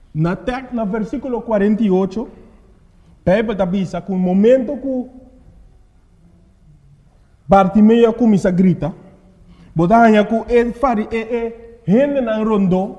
Na versículo 48, Pepe avisa que no momento que Bartimeu começa a gritar, botar que ele fari gente na rondou,